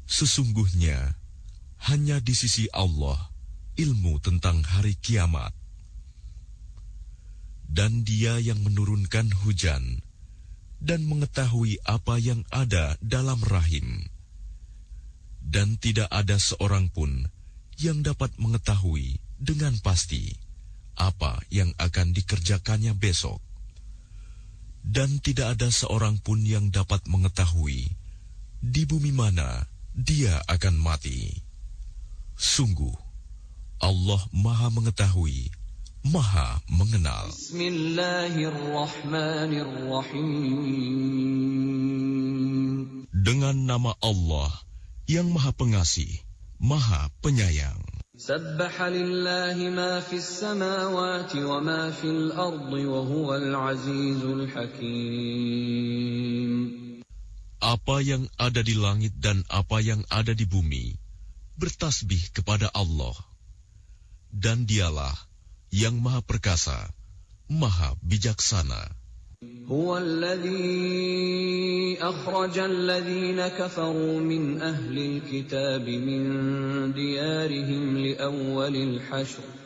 Sesungguhnya, hanya di sisi Allah ilmu tentang hari kiamat. Dan Dia yang menurunkan hujan dan mengetahui apa yang ada dalam rahim. Dan tidak ada seorang pun yang dapat mengetahui dengan pasti apa yang akan dikerjakannya besok. Dan tidak ada seorang pun yang dapat mengetahui di bumi mana dia akan mati. Sungguh, Allah Maha Mengetahui, Maha Mengenal. Bismillahirrahmanirrahim. Dengan nama Allah yang Maha Pengasih, Maha Penyayang. Sabbaha lillahi ma fis samawati wa ma fil ardi wa huwal azizul hakim. Apa yang ada di langit dan apa yang ada di bumi bertasbih kepada Allah. Dan Dialah yang Maha Perkasa, Maha Bijaksana. هو الذي أخرج الذين كفروا من أهل الكتاب من ديارهم لأول الحشر